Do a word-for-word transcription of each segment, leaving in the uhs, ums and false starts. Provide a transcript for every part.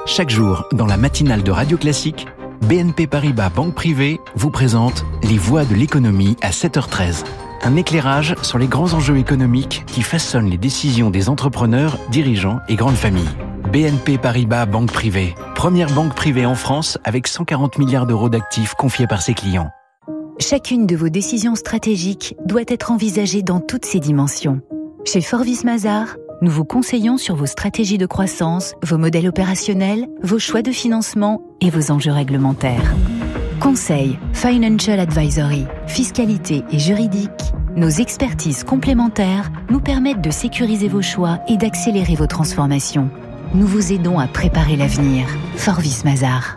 Chaque jour, dans la matinale de Radio Classique, B N P Paribas Banque Privée vous présente Les Voix de l'économie à sept heures treize. Un éclairage sur les grands enjeux économiques qui façonnent les décisions des entrepreneurs, dirigeants et grandes familles. B N P Paribas Banque Privée, première banque privée en France avec cent quarante milliards d'euros d'actifs confiés par ses clients. Chacune de vos décisions stratégiques doit être envisagée dans toutes ses dimensions. Chez Forvis Mazars, nous vous conseillons sur vos stratégies de croissance, vos modèles opérationnels, vos choix de financement et vos enjeux réglementaires. Conseil, financial advisory, fiscalité et juridique, nos expertises complémentaires nous permettent de sécuriser vos choix et d'accélérer vos transformations. Nous vous aidons à préparer l'avenir. Forvis Mazars.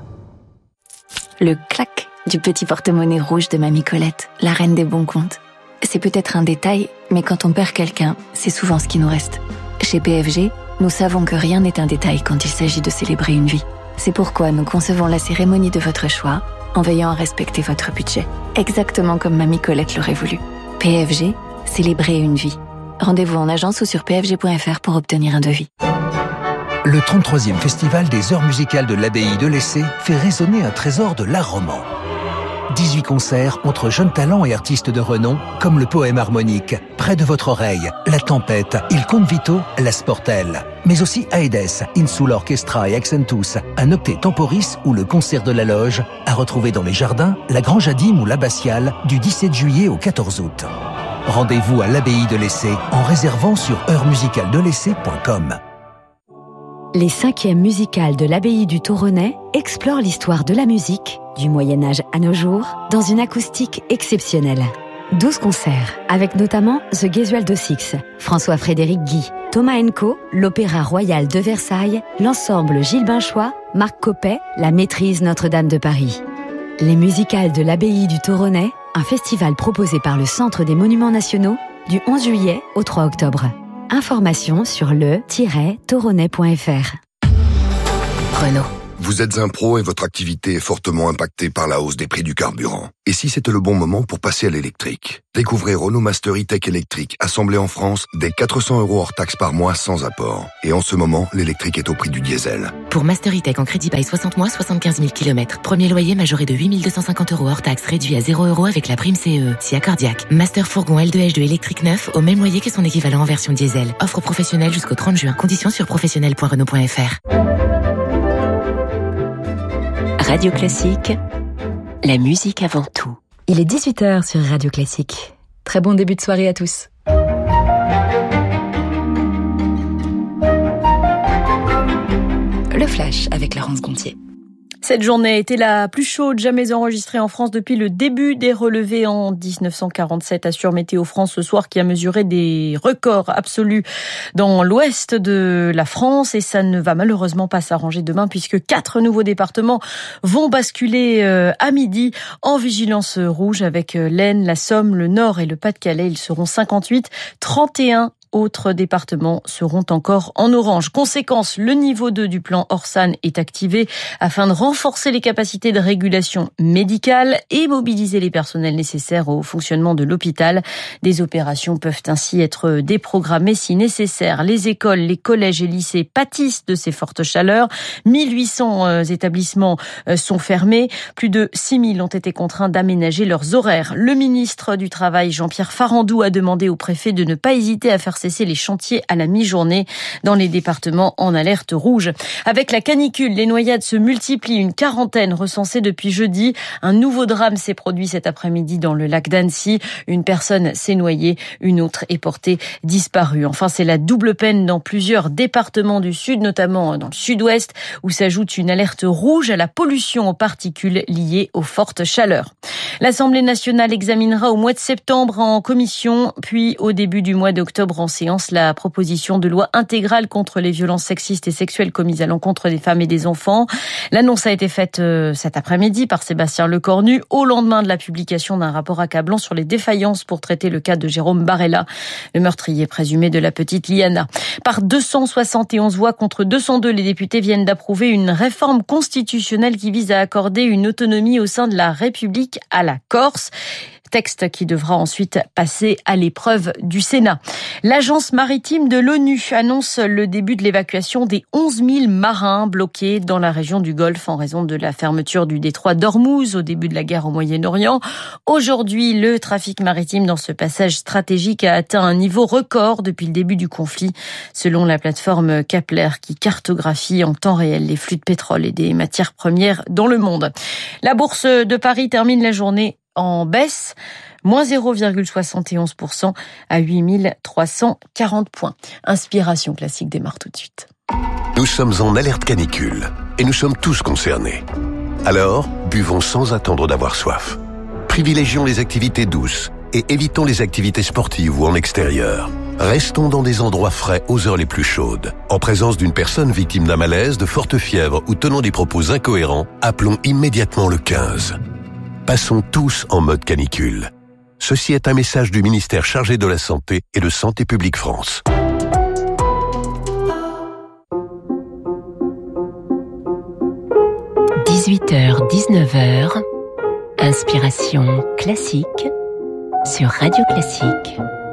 Le clac du petit porte-monnaie rouge de Mamie Colette, la reine des bons comptes. C'est peut-être un détail, mais quand on perd quelqu'un, c'est souvent ce qui nous reste. Chez P F G, nous savons que rien n'est un détail quand il s'agit de célébrer une vie. C'est pourquoi nous concevons la cérémonie de votre choix en veillant à respecter votre budget, exactement comme Mamie Colette l'aurait voulu. P F G, célébrer une vie. Rendez-vous en agence ou sur p f g point f r pour obtenir un devis. Le trente-troisième Festival des Heures Musicales de l'Abbaye de Lessay fait résonner un trésor de l'art roman. dix-huit concerts entre jeunes talents et artistes de renom, comme le poème harmonique, Près de votre oreille, La Tempête, Il Conte Vito, La Sportelle. Mais aussi Aedes, Insul Orchestra et Accentus, un octet temporis ou le concert de la loge, à retrouver dans les jardins, la Grange Adim ou l'Abbatiale, du dix-sept juillet au quatorze août. Rendez-vous à l'Abbaye de Lessay en réservant sur heures musicales de lessay point com. Les cinquièmes musicales de l'Abbaye du Toronnais explorent l'histoire de la musique, du Moyen-Âge à nos jours, dans une acoustique exceptionnelle. douze concerts, avec notamment The Gesualdo Six, François-Frédéric Guy, Thomas Enco, l'Opéra Royal de Versailles, l'ensemble Gilles Binchois, Marc Coppet, la Maîtrise Notre-Dame de Paris. Les musicales de l'Abbaye du Toronnais, un festival proposé par le Centre des Monuments Nationaux, du onze juillet au trois octobre. Informations sur le tiret toronnais point f r. Renault. Vous êtes un pro et votre activité est fortement impactée par la hausse des prix du carburant. Et si c'était le bon moment pour passer à l'électrique? Découvrez Renault Master E-Tech électrique, assemblé en France, dès quatre cents euros hors taxe par mois sans apport. Et en ce moment, l'électrique est au prix du diesel. Pour Master E-Tech en crédit bail soixante mois, soixante-quinze mille kilomètres. Premier loyer majoré de huit mille deux cent cinquante euros hors taxe, réduit à zéro euros avec la prime C E E. Si accordiaque. Master Fourgon L deux H deux électrique neuf, au même loyer que son équivalent en version diesel. Offre professionnelle jusqu'au trente juin. Conditions sur professionnel point renault point f r. Radio Classique, la musique avant tout. Il est dix-huit heures sur Radio Classique. Très bon début de soirée à tous. Le Flash avec Laurence Gontier. Cette journée a été la plus chaude jamais enregistrée en France depuis le début des relevés en dix-neuf cent quarante-sept, assure Météo France ce soir, qui a mesuré des records absolus dans l'ouest de la France. Et ça ne va malheureusement pas s'arranger demain, puisque quatre nouveaux départements vont basculer à midi en vigilance rouge, avec l'Aisne, la Somme, le Nord et le Pas-de-Calais. Ils seront cinquante-huit, trente et un autres départements seront encore en orange. Conséquence, le niveau deux du plan Orsan est activé afin de renforcer les capacités de régulation médicale et mobiliser les personnels nécessaires au fonctionnement de l'hôpital. Des opérations peuvent ainsi être déprogrammées si nécessaire. Les écoles, les collèges et lycées pâtissent de ces fortes chaleurs. mille huit cents établissements sont fermés. Plus de six mille ont été contraints d'aménager leurs horaires. Le ministre du Travail, Jean-Pierre Farandou, a demandé au préfet de ne pas hésiter à faire cesser les chantiers à la mi-journée dans les départements en alerte rouge. Avec la canicule, les noyades se multiplient, une quarantaine recensée depuis jeudi. Un nouveau drame s'est produit cet après-midi dans le lac d'Annecy. Une personne s'est noyée, une autre est portée disparue. Enfin, c'est la double peine dans plusieurs départements du sud, notamment dans le sud-ouest, où s'ajoute une alerte rouge à la pollution aux particules liées aux fortes chaleurs. L'Assemblée nationale examinera au mois de septembre en commission, puis au début du mois d'octobre en séance, la proposition de loi intégrale contre les violences sexistes et sexuelles commises à l'encontre des femmes et des enfants. L'annonce a été faite euh, cet après-midi par Sébastien Lecornu, au lendemain de la publication d'un rapport accablant sur les défaillances pour traiter le cas de Jérôme Barella, le meurtrier présumé de la petite Liana. Par deux cent soixante et onze voix contre deux cent deux, les députés viennent d'approuver une réforme constitutionnelle qui vise à accorder une autonomie au sein de la République à la Corse. texte qui devra ensuite passer à l'épreuve du Sénat. L'agence maritime de l'ONU annonce le début de l'évacuation des onze mille marins bloqués dans la région du Golfe en raison de la fermeture du détroit d'Ormuz au début de la guerre au Moyen-Orient. Aujourd'hui, le trafic maritime dans ce passage stratégique a atteint un niveau record depuis le début du conflit, selon la plateforme Kepler qui cartographie en temps réel les flux de pétrole et des matières premières dans le monde. La bourse de Paris termine la journée en baisse, moins zéro virgule soixante et onze pour cent à huit mille trois cent quarante points. Inspiration classique démarre tout de suite. Nous sommes en alerte canicule et nous sommes tous concernés. Alors, buvons sans attendre d'avoir soif. Privilégions les activités douces et évitons les activités sportives ou en extérieur. Restons dans des endroits frais aux heures les plus chaudes. En présence d'une personne victime d'un malaise, de forte fièvre ou tenant des propos incohérents, appelons immédiatement le quinze. Passons tous en mode canicule. Ceci est un message du ministère chargé de la Santé et de Santé publique France. dix-huit heures dix-neuf heures, Inspiration classique sur Radio Classique.